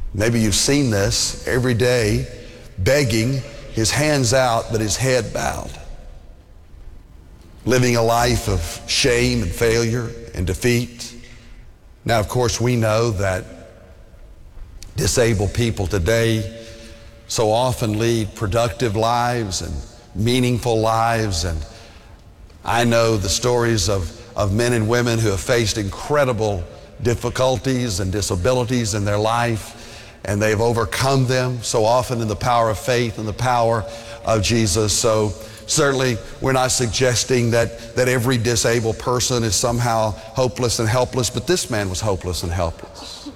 Maybe you've seen this every day, begging, his hands out, but his head bowed. Living a life of shame and failure and defeat. Now, of course, we know that disabled people today so often lead productive lives and meaningful lives. And I know the stories of men and women who have faced incredible difficulties and disabilities in their life, and they've overcome them so often in the power of faith and the power of Jesus. So certainly we're not suggesting that every disabled person is somehow hopeless and helpless, but this man was hopeless and helpless.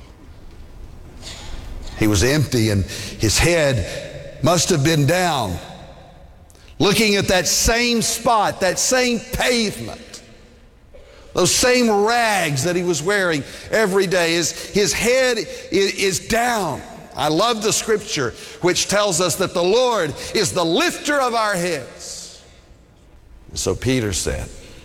He was empty, and his head must have been down, looking at that same spot, that same pavement, those same rags that he was wearing every day. His head is down. I love the scripture which tells us that the Lord is the lifter of our heads. And so Peter said,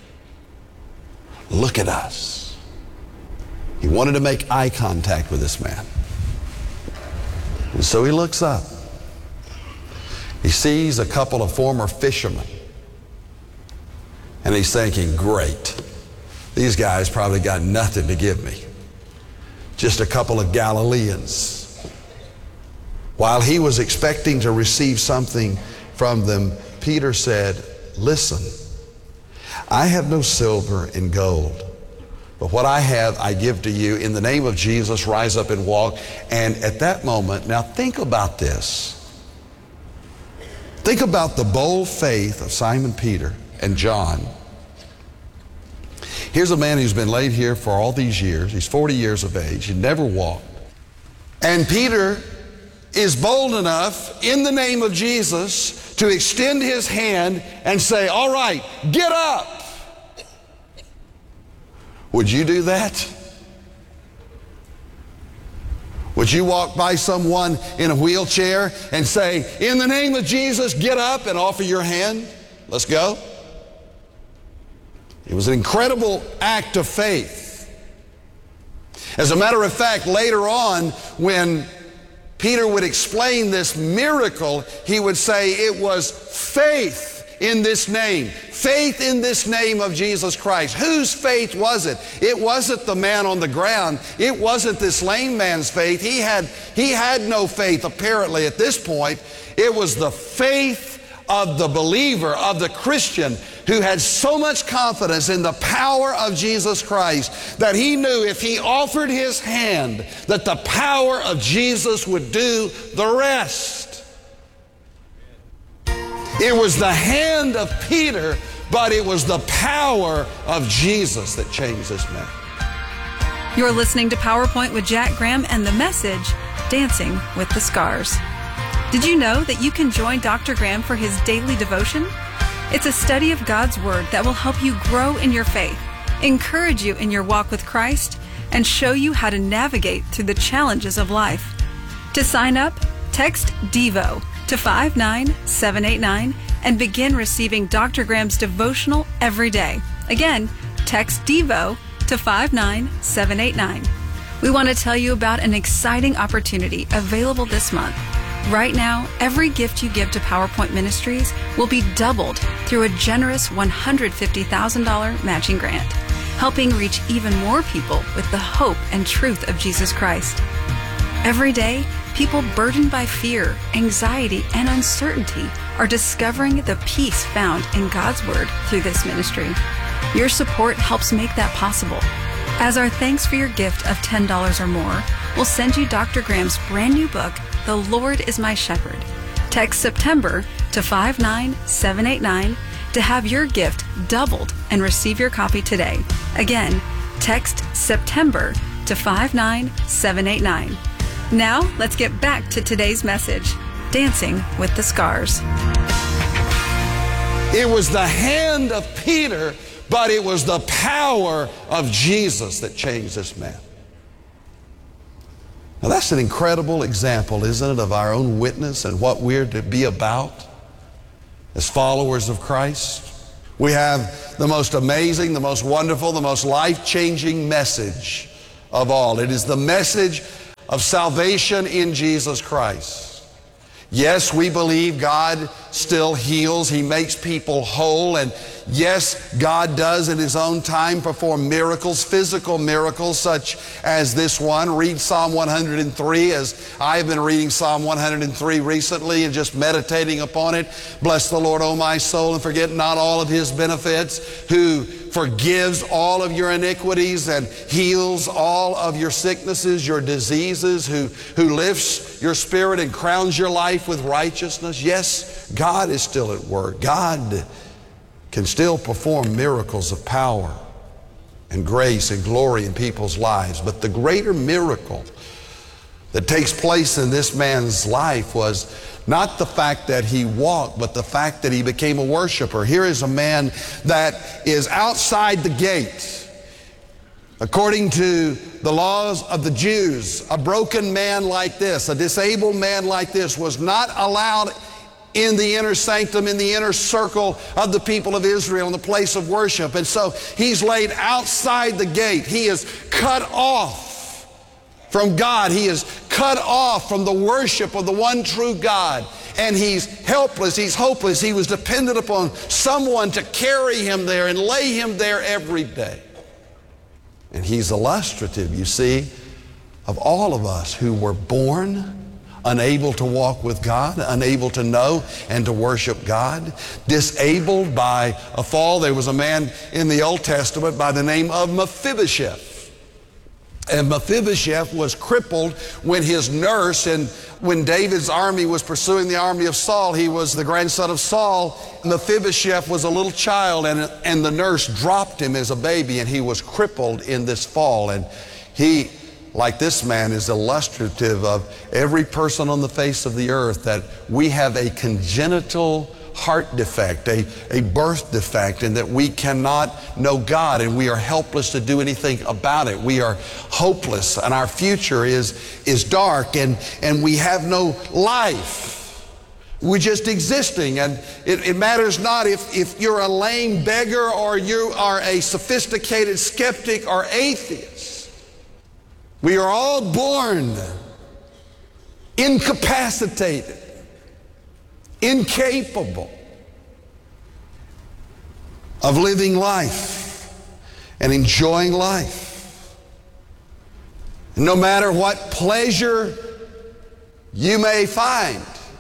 look at us. He wanted to make eye contact with this man. And so he looks up. He sees a couple of former fishermen. And he's thinking, great. These guys probably got nothing to give me. Just a couple of Galileans. While he was expecting to receive something from them, Peter said, listen, I have no silver and gold, but what I have I give to you. In the name of Jesus, rise up and walk. And at that moment, now think about this. Think about the bold faith of Simon Peter and John. Here's a man who's been laid here for all these years. He's 40 years of age. He never walked. And Peter is bold enough in the name of Jesus to extend his hand and say, all right, get up. Would you do that? Would you walk by someone in a wheelchair and say, in the name of Jesus, get up, and offer your hand? Let's go. It was an incredible act of faith. As a matter of fact, later on, when Peter would explain this miracle, he would say it was faith in this name. Faith in this name of Jesus Christ. Whose faith was it? It wasn't the man on the ground. It wasn't this lame man's faith. He had no faith apparently at this point. It was the faith of the believer, of the Christian, who had so much confidence in the power of Jesus Christ that he knew if he offered his hand that the power of Jesus would do the rest. It was the hand of Peter, but it was the power of Jesus that changed this man. You're listening to PowerPoint with Jack Graham and the message, Dancing with the Scars. Did you know that you can join Dr. Graham for his daily devotion? It's a study of God's Word that will help you grow in your faith, encourage you in your walk with Christ, and show you how to navigate through the challenges of life. To sign up, text DEVO to 59789 and begin receiving Dr. Graham's devotional every day. Again, text DEVO to 59789. We want to tell you about an exciting opportunity available this month. Right now, every gift you give to PowerPoint Ministries will be doubled through a generous $150,000 matching grant, helping reach even more people with the hope and truth of Jesus Christ. Every day, people burdened by fear, anxiety, and uncertainty are discovering the peace found in God's Word through this ministry. Your support helps make that possible. As our thanks for your gift of $10 or more, we'll send you Dr. Graham's brand new book, The Lord is My Shepherd. Text September to 59789 to have your gift doubled and receive your copy today. Again, text September to 59789. Now, let's get back to today's message, Dancing with the Scars. It was the hand of Peter, but it was the power of Jesus that changed this man. Now that's an incredible example, isn't it, of our own witness and what we're to be about as followers of Christ. We have the most amazing, the most wonderful, the most life-changing message of all. It is the message of salvation in Jesus Christ. Yes, we believe God still heals. He makes people whole. And yes, God does in His own time perform miracles, physical miracles such as this one. Read Psalm 103, as I have been reading Psalm 103 recently and just meditating upon it. Bless the Lord, O my soul, and forget not all of His benefits, who forgives all of your iniquities and heals all of your sicknesses, your diseases, who lifts your spirit and crowns your life with righteousness. Yes, God is still at work. God can still perform miracles of power and grace and glory in people's lives. But the greater miracle that takes place in this man's life was not the fact that he walked, but the fact that he became a worshiper. Here is a man that is outside the gate. According to the laws of the Jews, a broken man like this, a disabled man like this, was not allowed in the inner sanctum, in the inner circle of the people of Israel, in the place of worship. And so he's laid outside the gate. He is cut off from God. He is cut off from the worship of the one true God. And he's helpless, he's hopeless. He was dependent upon someone to carry him there and lay him there every day. And he's illustrative, you see, of all of us who were born unable to walk with God, unable to know and to worship God, disabled by a fall. There was a man in the Old Testament by the name of Mephibosheth. And Mephibosheth was crippled when his nurse, and when David's army was pursuing the army of Saul, he was the grandson of Saul. Mephibosheth was a little child, and the nurse dropped him as a baby, and he was crippled in this fall. And he, like this man, is illustrative of every person on the face of the earth, that we have a congenital heart defect, a birth defect, and that we cannot know God, and we are helpless to do anything about it. We are hopeless, and our future is dark, and we have no life. We're just existing, and it matters not if you're a lame beggar or you are a sophisticated skeptic or atheist. We are all born incapacitated, incapable of living life and enjoying life. No matter what pleasure you may find,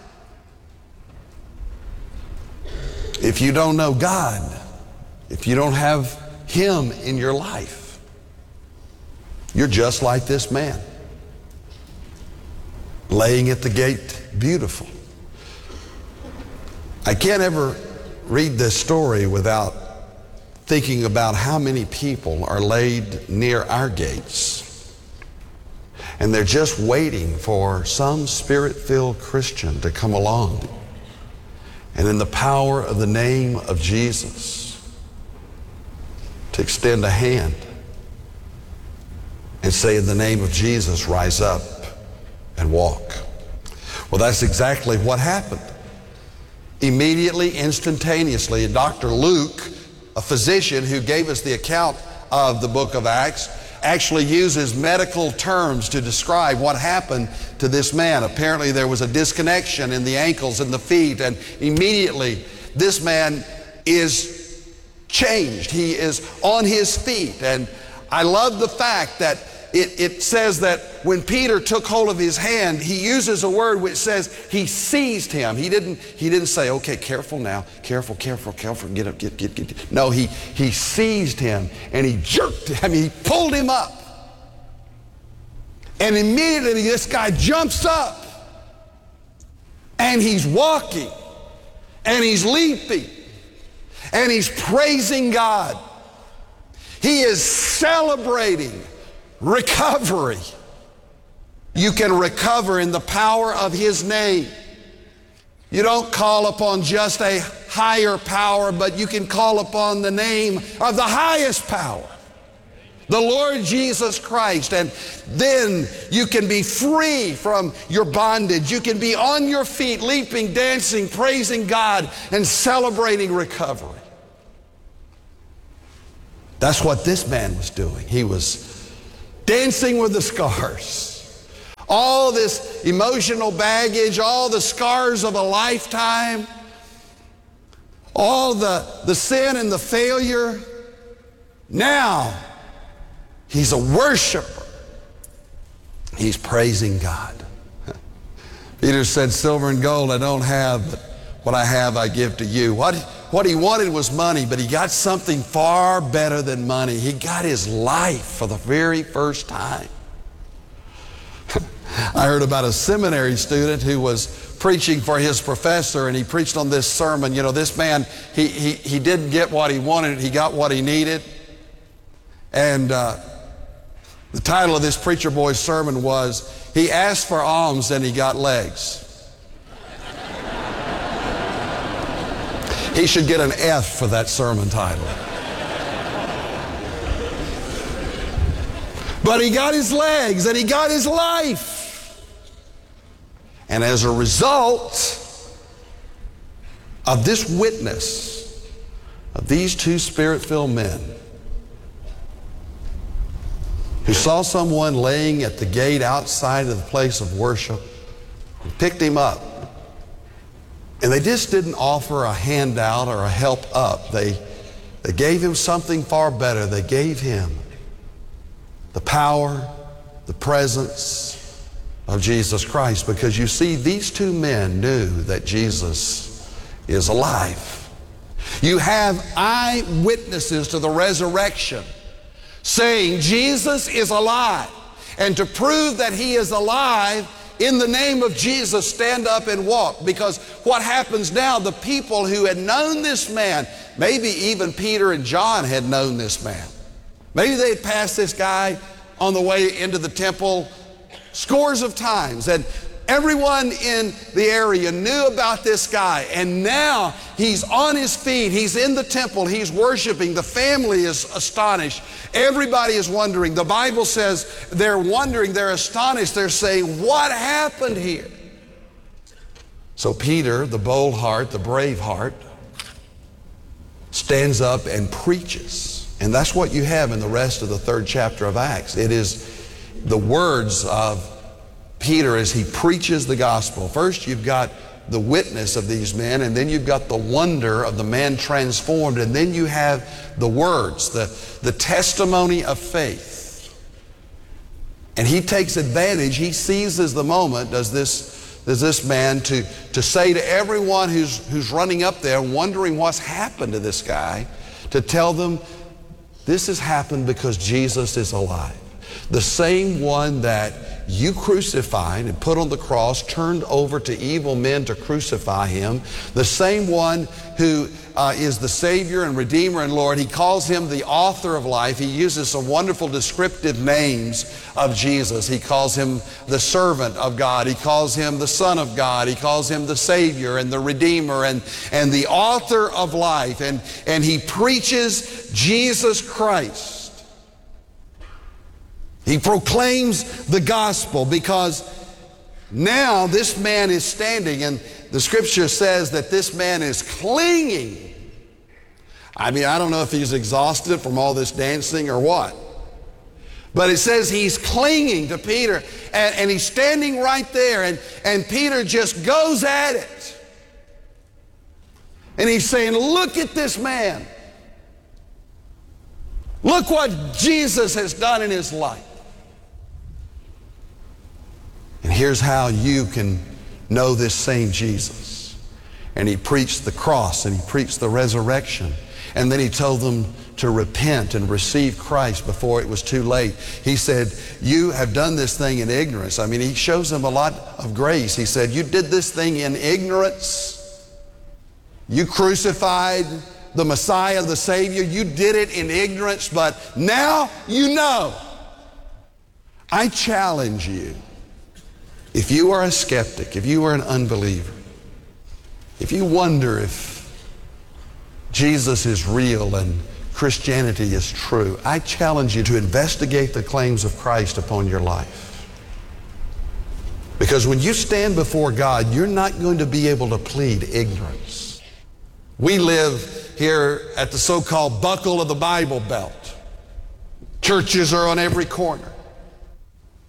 if you don't know God, if you don't have Him in your life, you're just like this man, laying at the gate, beautiful. I can't ever read this story without thinking about how many people are laid near our gates, and they're just waiting for some Spirit-filled Christian to come along and in the power of the name of Jesus to extend a hand and say, in the name of Jesus, rise up and walk. Well, that's exactly what happened. Immediately, instantaneously, Dr. Luke, a physician who gave us the account of the book of Acts, actually uses medical terms to describe what happened to this man. Apparently there was a disconnection in the ankles and the feet, and immediately this man is changed. He is on his feet. And I love the fact that it says that when Peter took hold of his hand, he uses a word which says he seized him. He didn't say, okay, careful now, careful, get up, get. No, he seized him and he jerked him, he pulled him up. And immediately this guy jumps up and he's walking and he's leaping and he's praising God. He is celebrating recovery. You can recover in the power of His name. You don't call upon just a higher power, but you can call upon the name of the highest power, the Lord Jesus Christ, and then you can be free from your bondage. You can be on your feet, leaping, dancing, praising God, and celebrating recovery. That's what this man was doing. He was dancing with the scars all this emotional baggage, all the scars of a lifetime, all the sin and the failure. Now, he's a worshiper. He's praising God. Peter said, silver and gold I don't have, but what I have I give to you. What he wanted was money, but he got something far better than money. He got his life for the very first time. I heard about a seminary student who was preaching for his professor, and he preached on this sermon. You know, this man, he didn't get what he wanted, he got what he needed. And the title of this preacher boy's sermon was, he asked for alms and he got legs. He should get an F for that sermon title. But he got his legs and he got his life. And as a result of this witness of these two Spirit-filled men who saw someone laying at the gate outside of the place of worship and picked him up, and they just didn't offer a handout or a help up. They gave him something far better. They gave him the power, the presence of Jesus Christ. Because you see, these two men knew that Jesus is alive. You have eyewitnesses to the resurrection saying Jesus is alive. And to prove that he is alive, in the name of Jesus, stand up and walk. Because what happens now, the people who had known this man, maybe even Peter and John had known this man. Maybe they had passed this guy on the way into the temple scores of times, and everyone in the area knew about this guy. And now he's on his feet, he's in the temple, he's worshiping. The family is astonished. Everybody is wondering. The Bible says they're wondering, they're astonished, they're saying, what happened here? So Peter, the bold heart, the brave heart, stands up and preaches. And that's what you have in the rest of the 3rd chapter of Acts. It is the words of Peter as he preaches the gospel. First, you've got the witness of these men, and then you've got the wonder of the man transformed, and then you have the words, the testimony of faith. And he takes advantage, he seizes the moment, does this man, to say to everyone who's running up there wondering what's happened to this guy, to tell them this has happened because Jesus is alive. The same one that you crucified and put on the cross, turned over to evil men to crucify him. The same one who is the Savior and Redeemer and Lord. He calls him the author of life. He uses some wonderful descriptive names of Jesus. He calls him the servant of God. He calls him the Son of God. He calls him the Savior and the Redeemer and the author of life. And he preaches Jesus Christ. He proclaims the gospel, because now this man is standing, and the scripture says that this man is clinging. I mean, I don't know if he's exhausted from all this dancing or what, but it says he's clinging to Peter, and he's standing right there, and Peter just goes at it. And he's saying, look at this man. Look what Jesus has done in his life. And here's how you can know this same Jesus. And he preached the cross, and he preached the resurrection. And then he told them to repent and receive Christ before it was too late. He said, you have done this thing in ignorance. I mean, he shows them a lot of grace. He said, you did this thing in ignorance. You crucified the Messiah, the Savior. You did it in ignorance, but now you know. I challenge you. If you are a skeptic, if you are an unbeliever, if you wonder if Jesus is real and Christianity is true, I challenge you to investigate the claims of Christ upon your life. Because when you stand before God, you're not going to be able to plead ignorance. We live here at the so-called buckle of the Bible Belt. Churches are on every corner.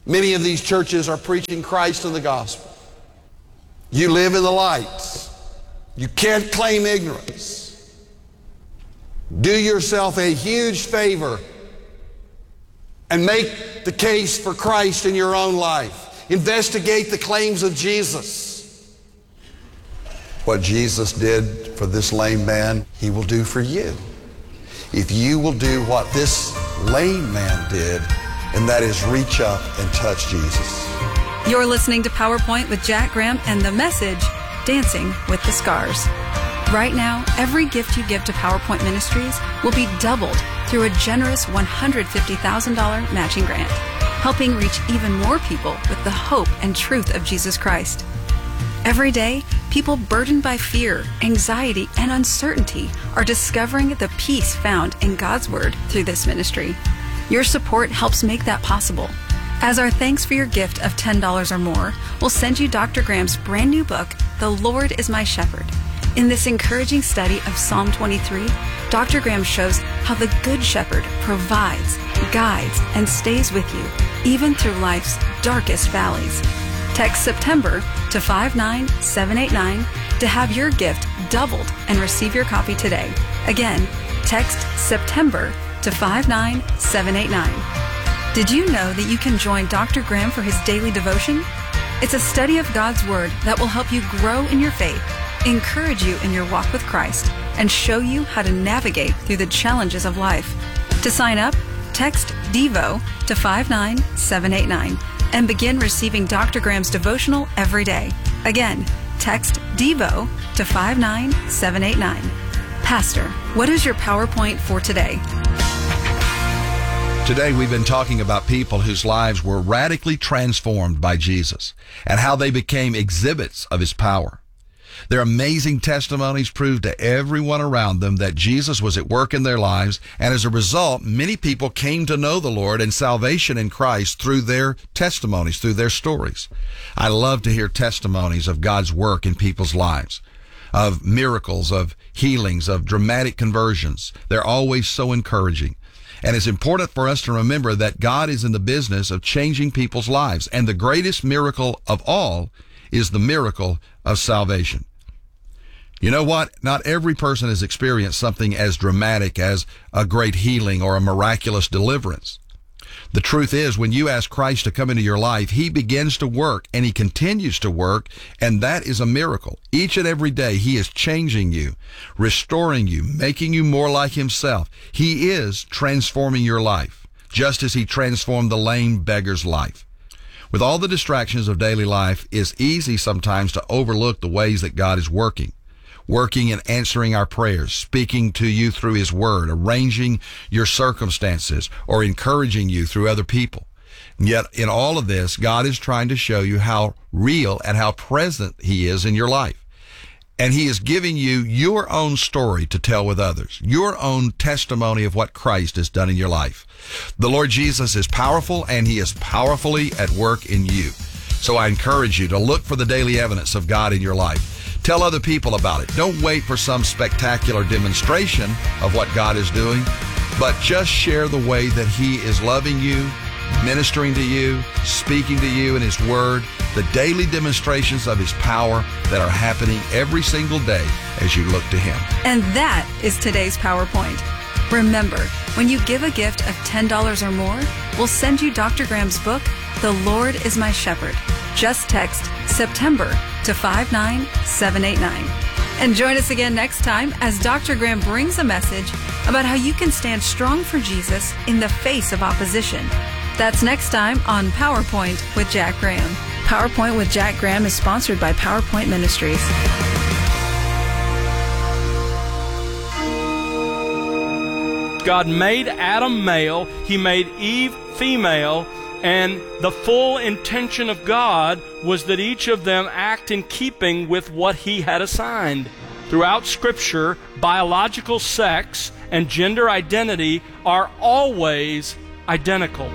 Many of these churches are preaching Christ and the gospel. You live in the light. You can't claim ignorance. Do yourself a huge favor and make the case for Christ in your own life. Investigate the claims of Jesus. What Jesus did for this lame man, he will do for you. If you will do what this lame man did, and that is reach up and touch Jesus. You're listening to PowerPoint with Jack Graham and the message, Dancing with the Scars. Right now, every gift you give to PowerPoint Ministries will be doubled through a generous $150,000 matching grant, helping reach even more people with the hope and truth of Jesus Christ. Every day, people burdened by fear, anxiety, and uncertainty are discovering the peace found in God's Word through this ministry. Your support helps make that possible. As our thanks for your gift of $10 or more, we'll send you Dr. Graham's brand new book, The Lord is My Shepherd. In this encouraging study of Psalm 23, Dr. Graham shows how the Good Shepherd provides, guides, and stays with you, even through life's darkest valleys. Text September to 59789 to have your gift doubled and receive your copy today. Again, text September to 59789. Did you know that you can join Dr. Graham for his daily devotion? It's a study of God's Word that will help you grow in your faith, encourage you in your walk with Christ, and show you how to navigate through the challenges of life. To sign up, text DEVO to 59789 and begin receiving Dr. Graham's devotional every day. Again, text DEVO to 59789. Pastor, what is your PowerPoint for today? Today we've been talking about people whose lives were radically transformed by Jesus and how they became exhibits of his power. Their amazing testimonies proved to everyone around them that Jesus was at work in their lives, and as a result, many people came to know the Lord and salvation in Christ through their testimonies, through their stories. I love to hear testimonies of God's work in people's lives, of miracles, of healings, of dramatic conversions. They're always so encouraging. And it's important for us to remember that God is in the business of changing people's lives. And the greatest miracle of all is the miracle of salvation. You know what? Not every person has experienced something as dramatic as a great healing or a miraculous deliverance. The truth is, when you ask Christ to come into your life, he begins to work and he continues to work, and that is a miracle. Each and every day, he is changing you, restoring you, making you more like himself. He is transforming your life, just as he transformed the lame beggar's life. With all the distractions of daily life, it's easy sometimes to overlook the ways that God is working and answering our prayers, speaking to you through his word, arranging your circumstances, or encouraging you through other people. And yet, in all of this, God is trying to show you how real and how present he is in your life. And he is giving you your own story to tell with others, your own testimony of what Christ has done in your life. The Lord Jesus is powerful, and he is powerfully at work in you. So I encourage you to look for the daily evidence of God in your life. Tell other people about it. Don't wait for some spectacular demonstration of what God is doing, but just share the way that he is loving you, ministering to you, speaking to you in his word, the daily demonstrations of his power that are happening every single day as you look to him. And that is today's PowerPoint. Remember, when you give a gift of $10 or more, we'll send you Dr. Graham's book, The Lord is My Shepherd. Just text September to 59789. And join us again next time as Dr. Graham brings a message about how you can stand strong for Jesus in the face of opposition. That's next time on PowerPoint with Jack Graham. PowerPoint with Jack Graham is sponsored by PowerPoint Ministries. God made Adam male, he made Eve female, and the full intention of God was that each of them act in keeping with what he had assigned. Throughout Scripture, biological sex and gender identity are always identical.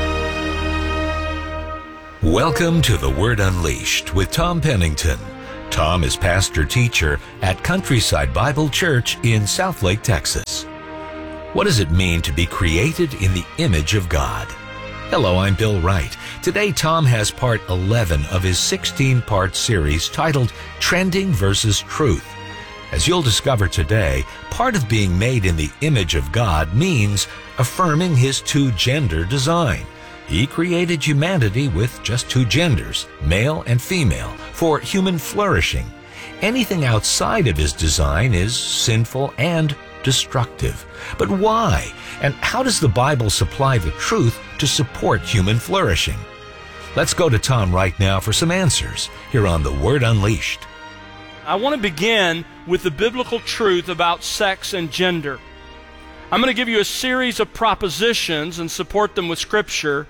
Welcome to The Word Unleashed with Tom Pennington. Tom is pastor-teacher at Countryside Bible Church in Southlake, Texas. What does it mean to be created in the image of God? Hello, I'm Bill Wright. Today, Tom has part 11 of his 16-part series titled Trending versus Truth. As you'll discover today, part of being made in the image of God means affirming His two-gender design. He created humanity with just two genders, male and female, for human flourishing. Anything outside of His design is sinful and destructive. But why? And how does the Bible supply the truth to support human flourishing? Let's go to Tom right now for some answers here on The Word Unleashed. I want to begin with the biblical truth about sex and gender. I'm going to give you a series of propositions and support them with Scripture,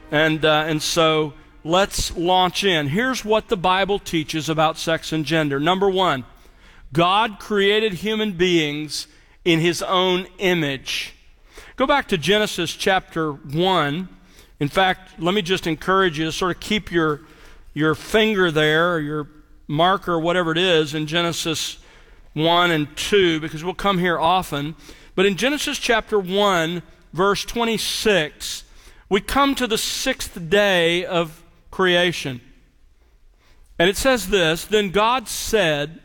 and so let's launch in. Here's what the Bible teaches about sex and gender. Number one, God created human beings in His own image. Go back to Genesis chapter 1. In fact, let me just encourage you to sort of keep your finger there, or your marker, whatever it is, in Genesis 1 and 2, because we'll come here often. But in Genesis chapter 1, verse 26, we come to the sixth day of creation. And it says this, "Then God said,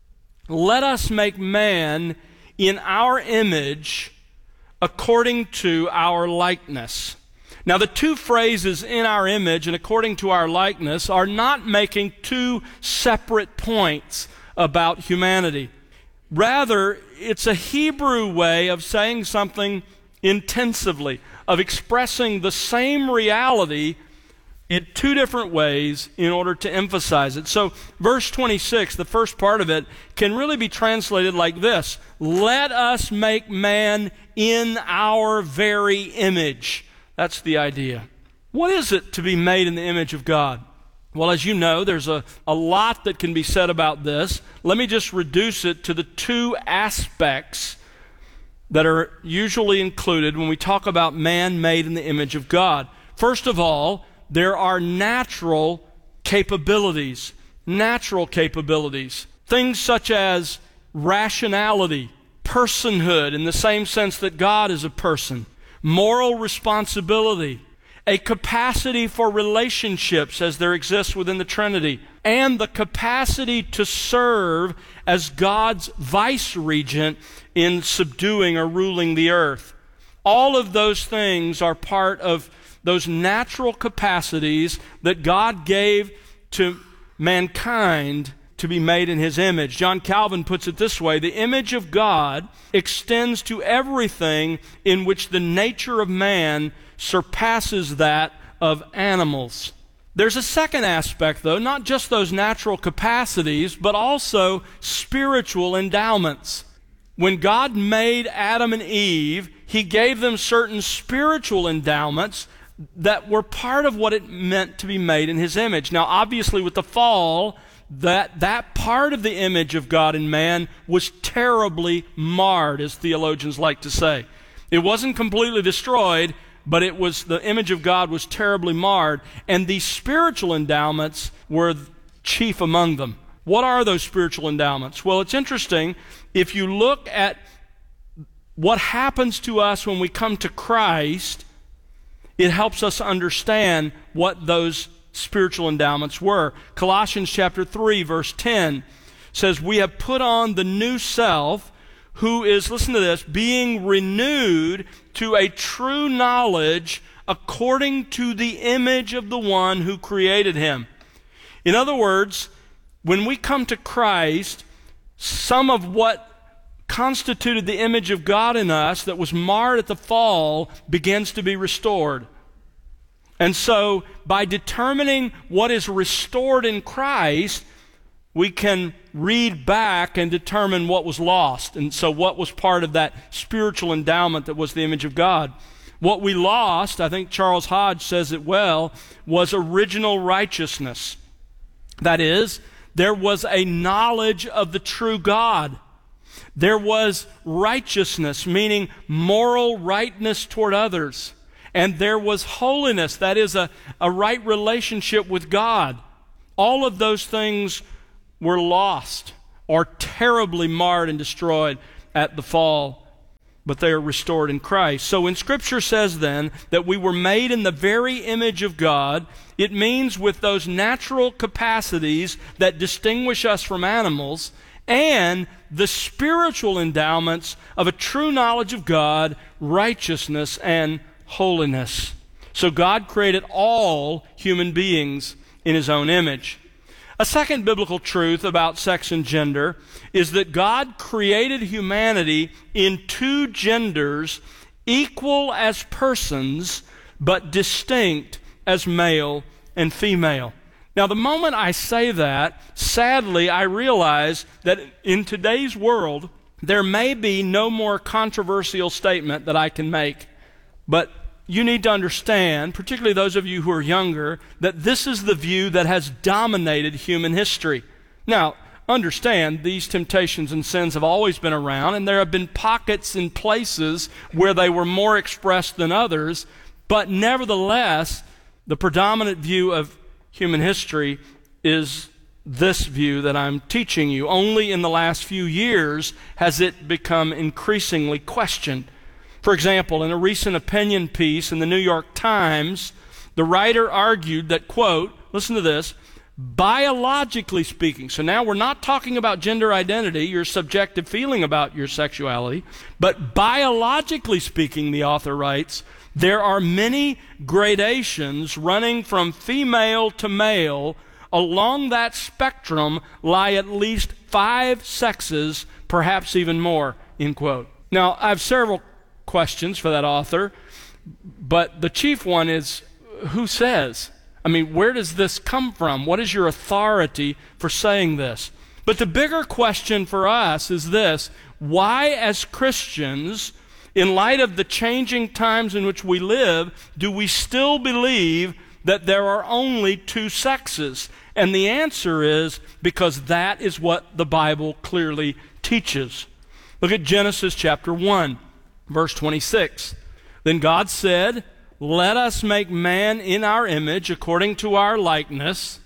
let us make man in our image according to our likeness." Now, the two phrases, "in our image" and "according to our likeness," are not making two separate points about humanity. Rather, it's a Hebrew way of saying something intensively, of expressing the same reality in two different ways in order to emphasize it. So, verse 26, the first part of it, can really be translated like this: let us make man in our very image. That's the idea. What is it to be made in the image of God? Well, as you know, there's a lot that can be said about this. Let me just reduce it to the two aspects that are usually included when we talk about man made in the image of God. First of all, there are natural capabilities. Natural capabilities. Things such as rationality, personhood in the same sense that God is a person, moral responsibility, a capacity for relationships as there exists within the Trinity, and the capacity to serve as God's vice-regent in subduing or ruling the earth. All of those things are part of those natural capacities that God gave to mankind to be made in His image. John Calvin puts it this way: the image of God extends to everything in which the nature of man surpasses that of animals. There's a second aspect, though, not just those natural capacities, but also spiritual endowments. When God made Adam and Eve, He gave them certain spiritual endowments that were part of what it meant to be made in His image. Now, obviously, with the fall, that part of the image of God in man was terribly marred, as theologians like to say. It wasn't completely destroyed, but the image of God was terribly marred, and these spiritual endowments were chief among them. What are those spiritual endowments? Well, it's interesting. If you look at what happens to us when we come to Christ, it helps us understand what those spiritual endowments were. Colossians chapter 3, verse 10 says, "We have put on the new self, who is," listen to this, "being renewed to a true knowledge according to the image of the one who created him." In other words, when we come to Christ, some of what constituted the image of God in us that was marred at the fall begins to be restored. And so, by determining what is restored in Christ, we can read back and determine what was lost. And so what was part of that spiritual endowment that was the image of God? What we lost, I think Charles Hodge says it well, was original righteousness. That is, there was a knowledge of the true God. There was righteousness, meaning moral rightness toward others. And there was holiness, that is a right relationship with God. All of those things were lost or terribly marred and destroyed at the fall, but they are restored in Christ. So when Scripture says then that we were made in the very image of God, it means with those natural capacities that distinguish us from animals and the spiritual endowments of a true knowledge of God, righteousness, and holiness. So God created all human beings in His own image. A second biblical truth about sex and gender is that God created humanity in two genders, equal as persons, but distinct as male and female. Now, the moment I say that, sadly, I realize that in today's world, there may be no more controversial statement that I can make, but you need to understand, particularly those of you who are younger, that this is the view that has dominated human history. Now, understand, these temptations and sins have always been around, and there have been pockets and places where they were more expressed than others, but nevertheless, the predominant view of human history is this view that I'm teaching you. Only in the last few years has it become increasingly questioned. For example, in a recent opinion piece in the New York Times, the writer argued that, quote, listen to this, biologically speaking, so now we're not talking about gender identity, your subjective feeling about your sexuality, but biologically speaking, the author writes, there are many gradations running from female to male. Along that spectrum lie at least 5 sexes, perhaps even more, end quote. Now, I have several questions for that author, but the chief one is, who says? I mean, where does this come from? What is your authority for saying this? But the bigger question for us is this: why, as Christians, in light of the changing times in which we live, do we still believe that there are only 2 sexes? And the answer is because that is what the Bible clearly teaches. Look at Genesis chapter 1. Verse 26, then God said, let us make man in our image, according to our likeness.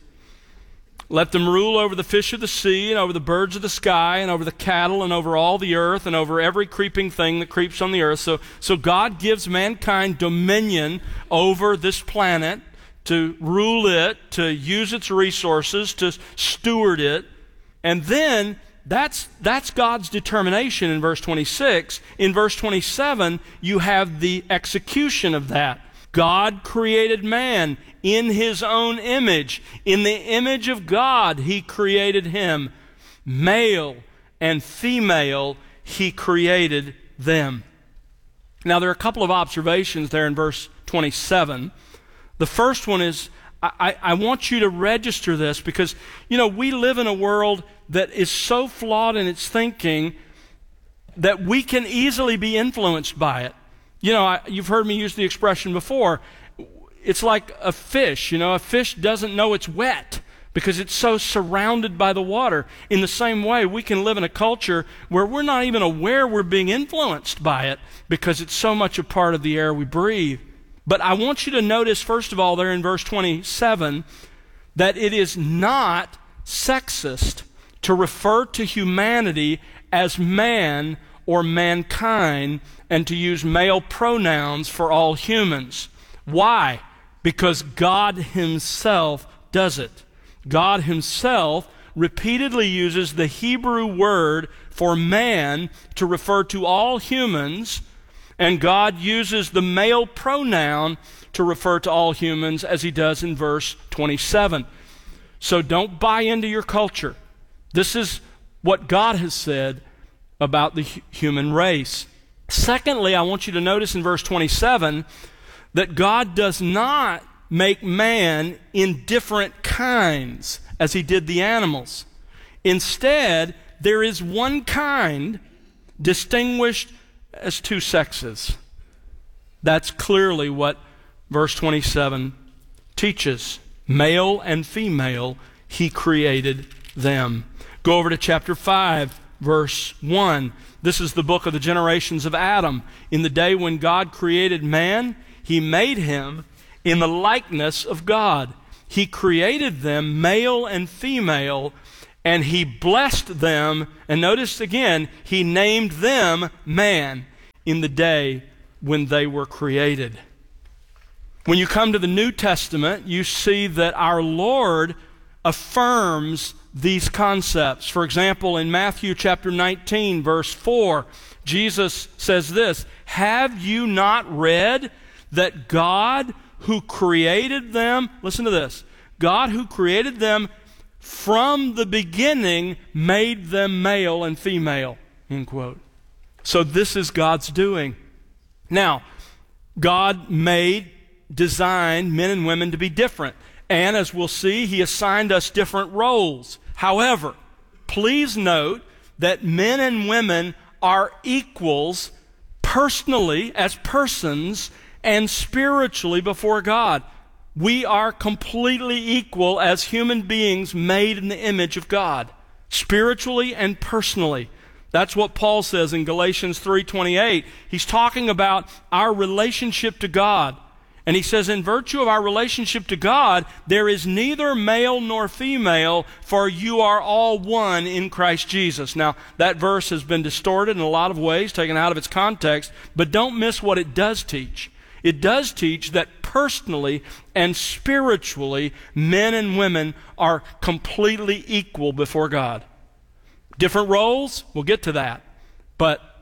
Let them rule over the fish of the sea, and over the birds of the sky, and over the cattle, and over all the earth, and over every creeping thing that creeps on the earth. So God gives mankind dominion over this planet, to rule it, to use its resources, to steward it. And then that's God's determination in verse 26. In verse 27, you have the execution of that. God created man in His own image. In the image of God, He created him. Male and female, He created them. Now, there are a couple of observations there in verse 27. The first one is, I want you to register this because, we live in a world that is so flawed in its thinking that we can easily be influenced by it. You've heard me use the expression before. It's like a fish. A fish doesn't know it's wet because it's so surrounded by the water. In the same way, we can live in a culture where we're not even aware we're being influenced by it because it's so much a part of the air we breathe. But I want you to notice, first of all, there in verse 27, that it is not sexist to refer to humanity as man or mankind and to use male pronouns for all humans. Why? Because God Himself does it. God Himself repeatedly uses the Hebrew word for man to refer to all humans, and God uses the male pronoun to refer to all humans as He does in verse 27. So don't buy into your culture. This is what God has said about the human race. Secondly, I want you to notice in verse 27 that God does not make man in different kinds as He did the animals. Instead, there is one kind distinguished as 2 sexes. That's clearly what verse 27 teaches. Male and female, He created them. Go over to chapter 5, verse 1. This is the book of the generations of Adam. In the day when God created man, He made him in the likeness of God. He created them, male and female, and he blessed them, and notice again, he named them man in the day when they were created. When you come to the New Testament, you see that our Lord affirms these concepts. For example, in Matthew chapter 19, verse 4, Jesus says this, "Have you not read that God who created them," listen to this, "God who created them from the beginning made them male and female," end quote. So this is God's doing. Now, God designed men and women to be different. And as we'll see, he assigned us different roles. However, please note that men and women are equals personally, as persons, and spiritually before God. We are completely equal as human beings made in the image of God, spiritually and personally. That's what Paul says in Galatians 3:28. He's talking about our relationship to God. And he says, in virtue of our relationship to God, there is neither male nor female, for you are all one in Christ Jesus. Now, that verse has been distorted in a lot of ways, taken out of its context, but don't miss what it does teach. It does teach that personally and spiritually, men and women are completely equal before God. Different roles, we'll get to that. But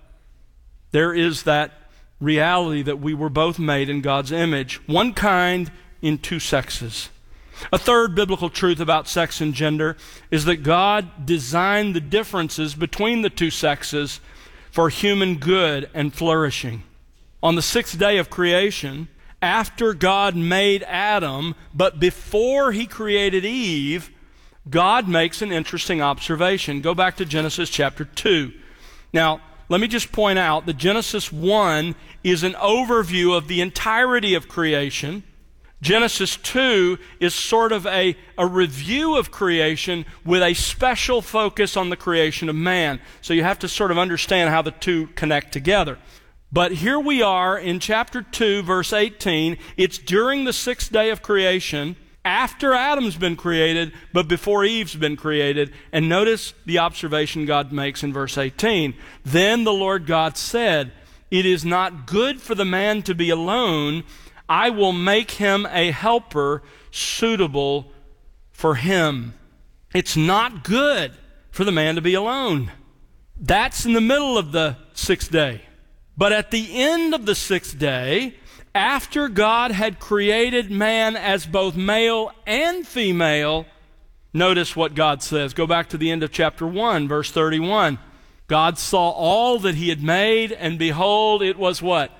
there is that reality that we were both made in God's image, one kind in two sexes. A third biblical truth about sex and gender is that God designed the differences between the two sexes for human good and flourishing. On the sixth day of creation, after God made Adam, but before he created Eve, God makes an interesting observation. Go back to Genesis chapter 2. Now, let me just point out that Genesis 1 is an overview of the entirety of creation. Genesis 2 is sort of a review of creation with a special focus on the creation of man. So you have to sort of understand how the two connect together. But here we are in chapter 2, verse 18. It's during the sixth day of creation, after Adam's been created, but before Eve's been created. And notice the observation God makes in verse 18. Then the Lord God said, "It is not good for the man to be alone. I will make him a helper suitable for him." It's not good for the man to be alone. That's in the middle of the sixth day. But at the end of the sixth day, after God had created man as both male and female, notice what God says. Go back to the end of chapter 1, verse 31. God saw all that he had made, and behold, it was what?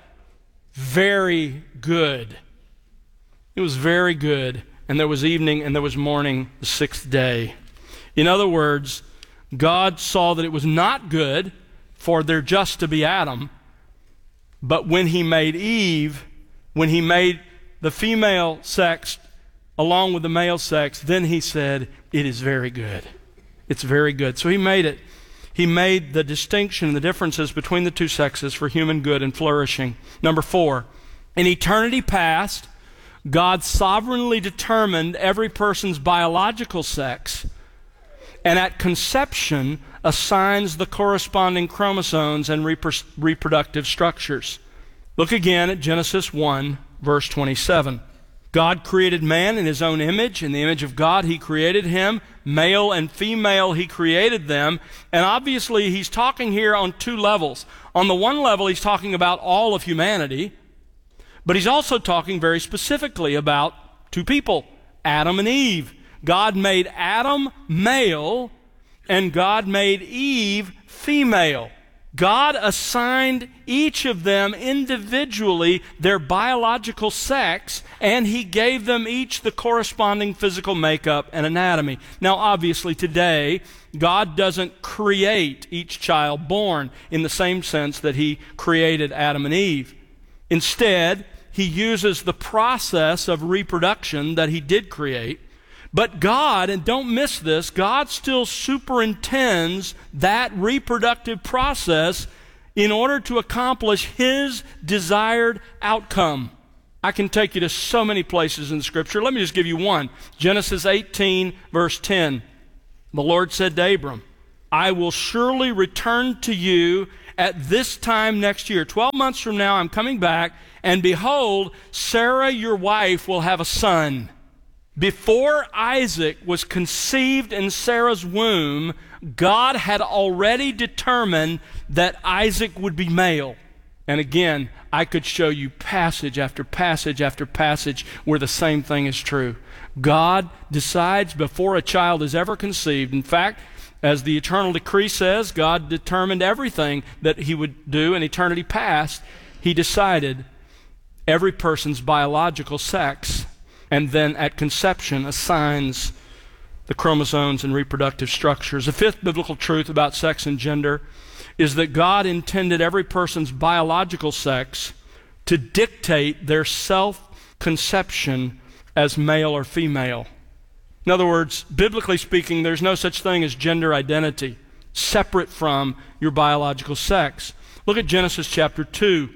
Very good. It was very good. And there was evening and there was morning, the sixth day. In other words, God saw that it was not good for there just to be Adam. But when he made Eve, when he made the female sex along with the male sex, then he said, "It is very good." It's very good. So he made it. He made the distinction, the differences between the two sexes for human good and flourishing. Number 4, in eternity past, God sovereignly determined every person's biological sex, and at conception assigns the corresponding chromosomes and reproductive structures. Look again at Genesis 1, verse 27. God created man in his own image. In the image of God, he created him. Male and female, he created them. And obviously, he's talking here on two levels. On the one level, he's talking about all of humanity. But he's also talking very specifically about two people, Adam and Eve. God made Adam male, and God made Eve female. God assigned each of them individually their biological sex, and he gave them each the corresponding physical makeup and anatomy. Now, obviously, today, God doesn't create each child born in the same sense that he created Adam and Eve. Instead, he uses the process of reproduction that he did create. But God, and don't miss this, God still superintends that reproductive process in order to accomplish his desired outcome. I can take you to so many places in Scripture. Let me just give you one. Genesis 18, verse 10. The Lord said to Abram, I will surely return to you at this time next year. 12 months from now, I'm coming back, and behold, Sarah, your wife, will have a son. Before Isaac was conceived in Sarah's womb, God had already determined that Isaac would be male. And again, I could show you passage after passage after passage where the same thing is true. God decides before a child is ever conceived. In fact, as the eternal decree says, God determined everything that he would do in eternity past. He decided every person's biological sex, and then at conception assigns the chromosomes and reproductive structures. The fifth biblical truth about sex and gender is that God intended every person's biological sex to dictate their self-conception as male or female. In other words, biblically speaking, there's no such thing as gender identity separate from your biological sex. Look at Genesis chapter 2,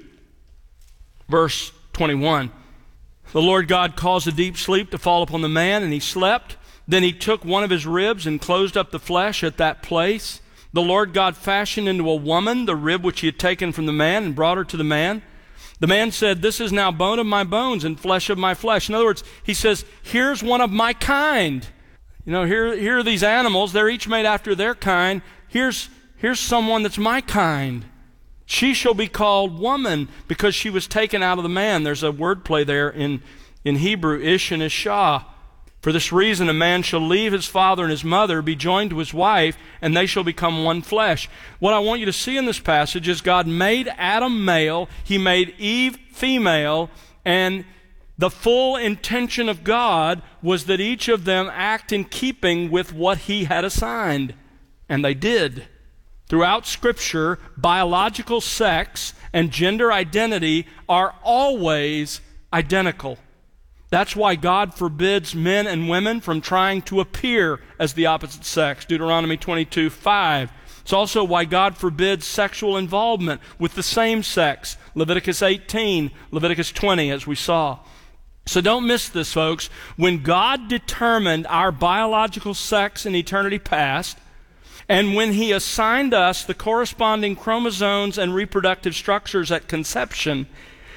verse 21. The Lord God caused a deep sleep to fall upon the man, and he slept. Then he took one of his ribs and closed up the flesh at that place. The Lord God fashioned into a woman the rib which he had taken from the man and brought her to the man. The man said, this is now bone of my bones and flesh of my flesh. In other words, he says, here's one of my kind. You know, here are these animals. They're each made after their kind. Here's someone that's my kind. She shall be called woman because she was taken out of the man. There's a wordplay there in Hebrew, ish and ishah. For this reason, a man shall leave his father and his mother, be joined to his wife, and they shall become one flesh. What I want you to see in this passage is God made Adam male, he made Eve female, and the full intention of God was that each of them act in keeping with what he had assigned. And they did. Throughout Scripture, biological sex and gender identity are always identical. That's why God forbids men and women from trying to appear as the opposite sex. Deuteronomy 22:5. It's also why God forbids sexual involvement with the same sex. Leviticus 18, Leviticus 20, as we saw. So don't miss this, folks. When God determined our biological sex in eternity past, and when he assigned us the corresponding chromosomes and reproductive structures at conception,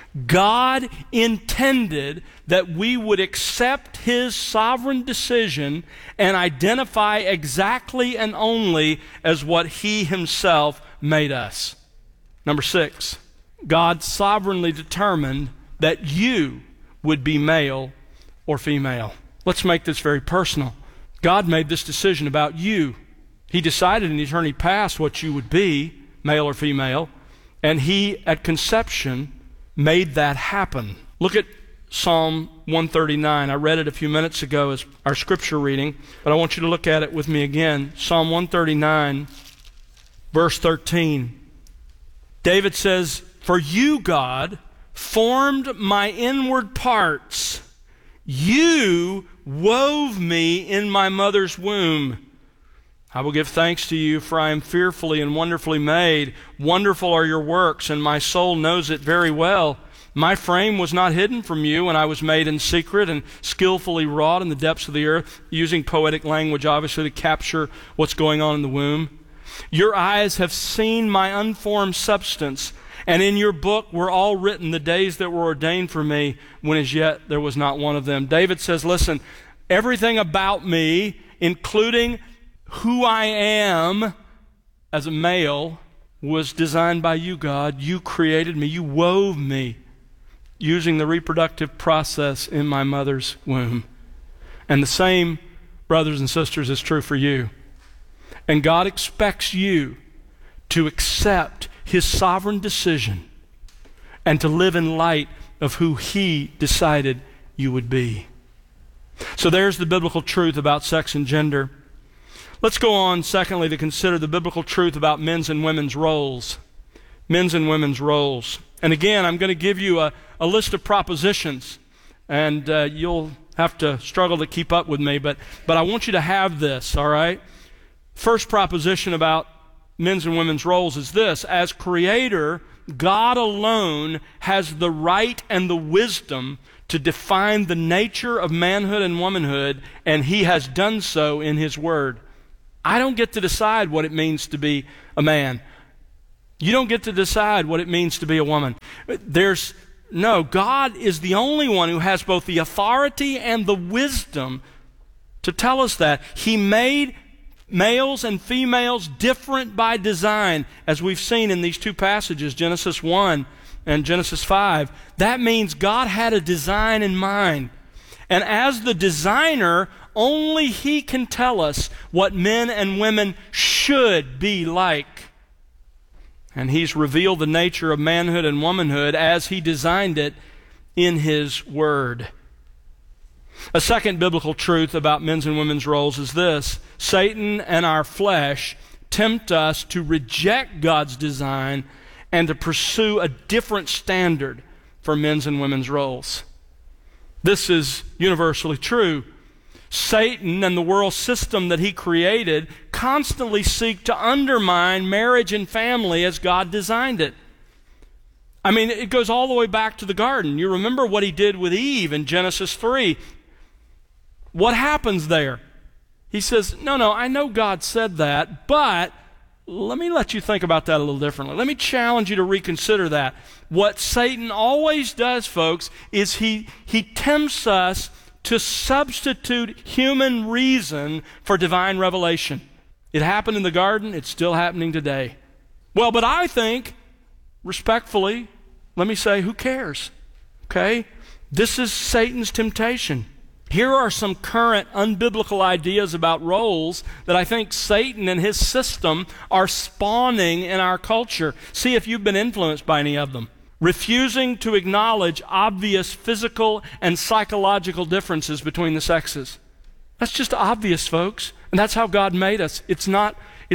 God intended that we would accept his sovereign decision and identify exactly and only as what he himself made us. Number 6, God sovereignly determined that you would be male or female. Let's make this very personal. God made this decision about you. He decided in eternity past what you would be, male or female, and he, at conception, made that happen. Look at Psalm 139. I read it a few minutes ago as our scripture reading, but I want you to look at it with me again. Psalm 139, verse 13. David says, for you, God, formed my inward parts. You wove me in my mother's womb. I will give thanks to you, for I am fearfully and wonderfully made. Wonderful are your works, and my soul knows it very well. My frame was not hidden from you when I was made in secret and skillfully wrought in the depths of the earth, using poetic language, obviously, to capture what's going on in the womb. Your eyes have seen my unformed substance, and in your book were all written the days that were ordained for me, when as yet there was not one of them. David says, listen, everything about me, including who I am as a male, was designed by you, God. You created me. You wove me using the reproductive process in my mother's womb. And the same, brothers and sisters, is true for you. And God expects you to accept his sovereign decision and to live in light of who he decided you would be. So there's the biblical truth about sex and gender. Let's go on, secondly, to consider the biblical truth about men's and women's roles. Men's and women's roles. And again, I'm going to give you a list of propositions, and you'll have to struggle to keep up with me, but I want you to have this, all right? First proposition about men's and women's roles is this: as creator, God alone has the right and the wisdom to define the nature of manhood and womanhood, and he has done so in his word. I don't get to decide what it means to be a man. You don't get to decide what it means to be a woman. God is the only one who has both the authority and the wisdom to tell us that. He made males and females different by design, as we've seen in these two passages, Genesis 1 and Genesis 5. That means God had a design in mind. And as the designer, only He can tell us what men and women should be like. And He's revealed the nature of manhood and womanhood as He designed it in His Word. A second biblical truth about men's and women's roles is this: Satan and our flesh tempt us to reject God's design and to pursue a different standard for men's and women's roles. This is universally true. Satan and the world system that he created constantly seek to undermine marriage and family as God designed it. I mean, it goes all the way back to the garden. You remember what he did with Eve in Genesis 3. What happens there? He says, no, I know God said that, but let me let you think about that a little differently. Let me challenge you to reconsider that. What Satan always does, folks, is he tempts us to substitute human reason for divine revelation. It happened in the garden. It's still happening today. Well, but I think, respectfully, let me say, who cares? Okay? This is Satan's temptation. Here are some current unbiblical ideas about roles that I think Satan and his system are spawning in our culture. See if you've been influenced by any of them. Refusing to acknowledge obvious physical and psychological differences between the sexes. That's just obvious, folks. And that's how God made us. It's not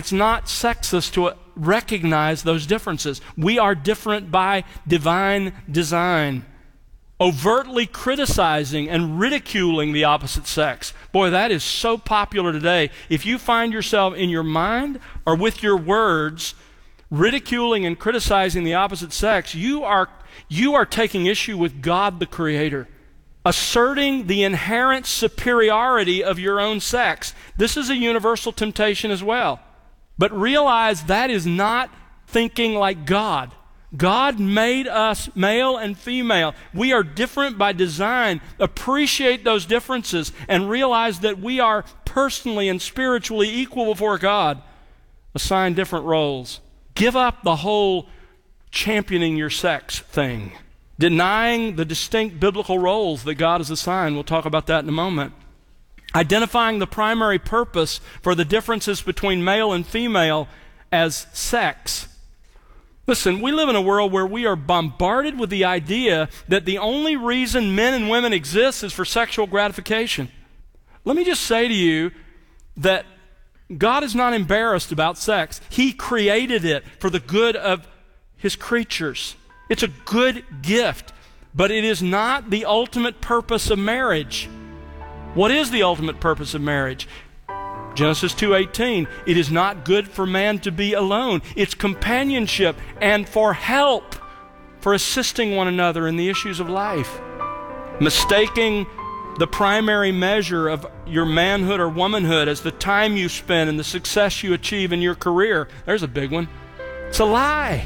sexist to recognize those differences. We are different by divine design. Overtly criticizing and ridiculing the opposite sex. Boy, that is so popular today. If you find yourself in your mind or with your words ridiculing and criticizing the opposite sex, you are taking issue with God the Creator, asserting the inherent superiority of your own sex. This is a universal temptation as well. But realize that is not thinking like God. God made us male and female. We are different by design. Appreciate those differences and realize that we are personally and spiritually equal before God. Assign different roles. Give up the whole championing your sex thing. Denying the distinct biblical roles that God has assigned. We'll talk about that in a moment. Identifying the primary purpose for the differences between male and female as sex. Listen, we live in a world where we are bombarded with the idea that the only reason men and women exist is for sexual gratification. Let me just say to you that God is not embarrassed about sex. He created it for the good of His creatures. It's a good gift, but it is not the ultimate purpose of marriage. What is the ultimate purpose of marriage? Genesis 2:18, it is not good for man to be alone. It's companionship and for help, for assisting one another in the issues of life. Mistaking the primary measure of your manhood or womanhood as the time you spend and the success you achieve in your career. There's a big one. It's a lie.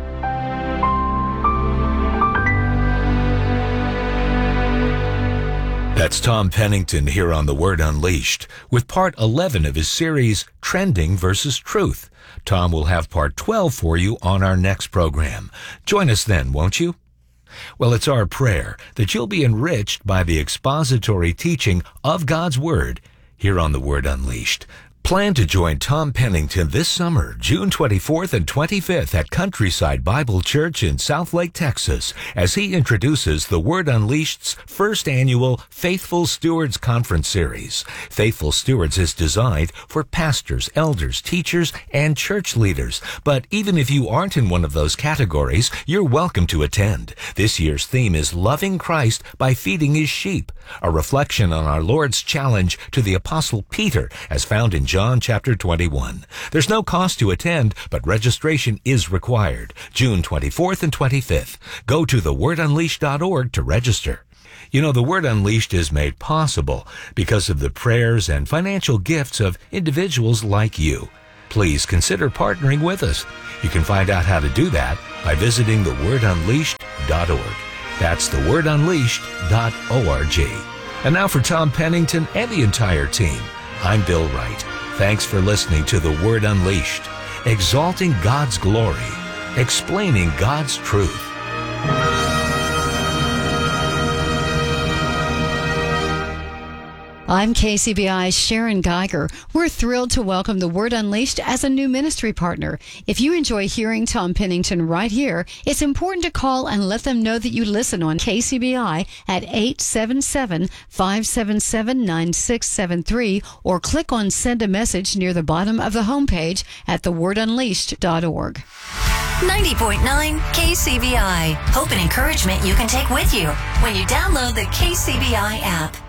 That's Tom Pennington here on The Word Unleashed with part 11 of his series, Trending versus Truth. Tom will have part 12 for you on our next program. Join us then, won't you? Well, it's our prayer that you'll be enriched by the expository teaching of God's Word here on The Word Unleashed. Plan to join Tom Pennington this summer, June 24th and 25th at Countryside Bible Church in Southlake, Texas, as he introduces The Word Unleashed's first annual Faithful Stewards Conference Series. Faithful Stewards is designed for pastors, elders, teachers, and church leaders. But even if you aren't in one of those categories, you're welcome to attend. This year's theme is Loving Christ by Feeding His Sheep, a reflection on our Lord's challenge to the Apostle Peter as found in John chapter 21. There's no cost to attend, but registration is required. June 24th and 25th. Go to thewordunleashed.org to register. You know, the Word Unleashed is made possible because of the prayers and financial gifts of individuals like you. Please consider partnering with us. You can find out how to do that by visiting thewordunleashed.org. That's thewordunleashed.org. And now for Tom Pennington and the entire team, I'm Bill Wright. Thanks for listening to The Word Unleashed, exalting God's glory, explaining God's truth. I'm KCBI's Sharon Geiger. We're thrilled to welcome The Word Unleashed as a new ministry partner. If you enjoy hearing Tom Pennington right here, it's important to call and let them know that you listen on KCBI at 877-577-9673 or click on Send a Message near the bottom of the homepage at thewordunleashed.org. 90.9 KCBI. Hope and encouragement you can take with you when you download the KCBI app.